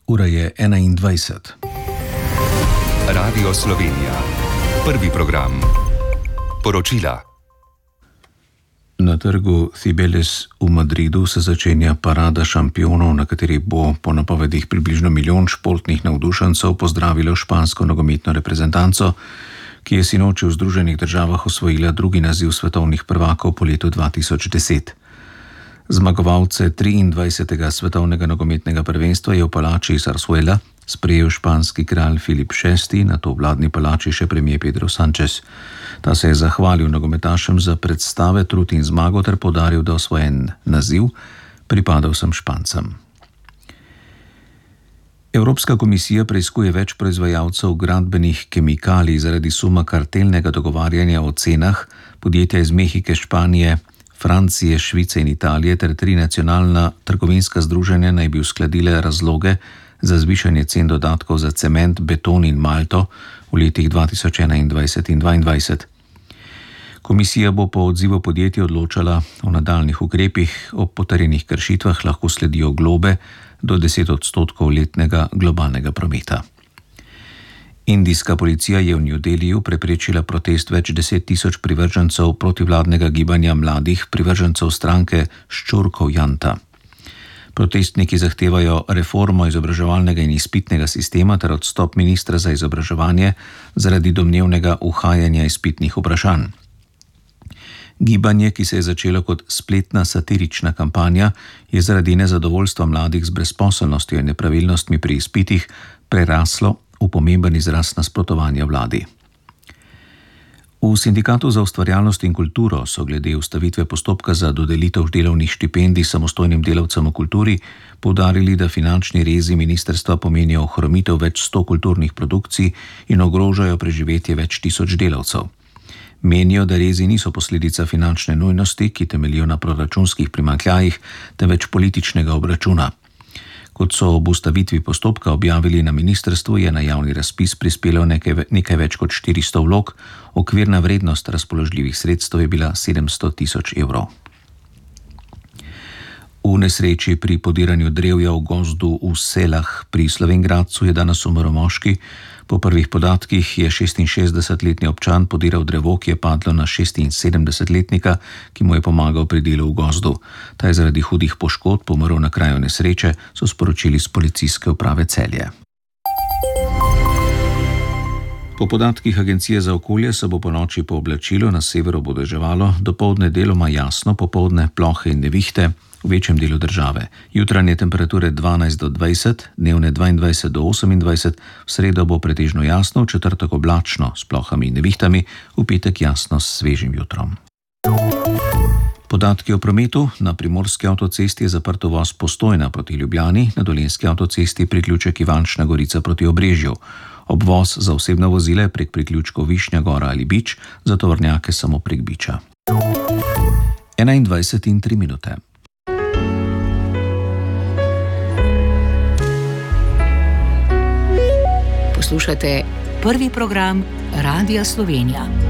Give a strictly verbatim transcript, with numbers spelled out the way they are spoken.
Ura je enaindvajset. Radio Slovenija. Prvi program. Poročila. Na trgu Cibeles v Madridu se začenja parada šampionov, na kateri bo po napovedih približno milijon športnih navdušencev pozdravilo špansko nogometno reprezentanco, ki je sinoči v Združenih državah osvojila drugi naziv svetovnih prvakov po letu dva tisoč deset. Zmagovalce triindvajsetega svetovnega nogometnega prvenstva je v palači Zarzuela sprejel španski kralj Filip šesti, nato v vladni palači še premier Pedro Sánchez. Ta se je zahvalil nogometašem za predstave, trud in zmago ter poudaril, da osvojen naziv pripada vsem Špancem. Evropska komisija preiskuje več proizvajalcev gradbenih kemikalij zaradi suma kartelnega dogovarjanja o cenah. Podjetja iz Mehike, Španije, Francije, Švice in Italije ter tri nacionalna trgovinska združenja naj bi uskladile razloge za zvišanje cen dodatkov za cement, beton in malto v letih dva tisoč enaindvajset in dvaindvajset. Komisija bo po odzivu podjetij odločala o nadaljnih ukrepih. Ob potrjenih kršitvah lahko sledijo globe do deset odstotkov letnega globalnega prometa. Indijska policija je v New Delhiju preprečila protest več deset tisoč privržencev protivladnega gibanja mladih privržencev stranke Ščurkov Janta. Protestniki zahtevajo reformo izobraževalnega in izpitnega sistema ter odstop ministra za izobraževanje zaradi domnevnega uhajanja izpitnih vprašanj. Gibanje, ki se je začelo kot spletna satirična kampanja, je zaradi nezadovoljstva mladih z brezposelnostjo in nepravilnostmi pri izpitih preraslo v pomemben izraz nasprotovanja vladi. V Sindikatu za ustvarjalnost in kulturo so glede ustavitve postopka za dodelitev delovnih štipendij samostojnim delavcem v kulturi poudarili, da finančni rezi ministrstva pomenijo ohromitev več sto kulturnih produkcij in ogrožajo preživetje več tisoč delavcev. Menijo, da rezi niso posledica finančne nujnosti, ki temeljijo na proračunskih primanjkljajih, temveč političnega obračuna. Kot so ob ustavitvi postopka objavili na ministrstvu, je na javni razpis prispelo nekaj, nekaj več kot štiristo vlog, okvirna vrednost razpoložljivih sredstev je bila sedemsto tisoč evrov. V nesreči pri podiranju drevja v gozdu v Selah pri Slovenj Gradcu je danes umrl moški. Po prvih podatkih je šestinšestdesetletni občan podiral drevo, ki je padlo na šestinsedemdesetletnika, ki mu je pomagal pri delu v gozdu. Ta je zaradi hudih poškodb umrl na kraju nesreče, so sporočili z policijske uprave Celje. Po podatkih Agencije za okolje se bo po noči pooblačilo, na severu bo deževalo, dopoldne deloma jasno, popoldne plohe in nevihte v večjem delu države. Jutranje temperature dvanajst do dvajset, dnevne dvaindvajset do osemindvajset, v sredo bo pretežno jasno, v četrtek oblačno s plohami in nevihtami, v petek jasno s svežim jutrom. Podatki o prometu. Na primorski avtocesti je zaprt uvoz Postojna proti Ljubljani, na dolenjski avtocesti priključek Ivančna Gorica proti Obrežju. Obvoz za osebna vozila je prek priključkov Višnja Gora ali Bič, za tovornjake samo prek Biča. enaindvajset in tri minute. Poslušate prvi program Radia Slovenija.